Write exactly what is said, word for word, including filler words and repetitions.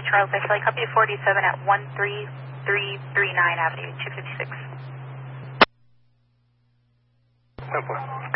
Charles, I feel like copy forty-seven at one three three three nine Avenue two fifty-six. ten four.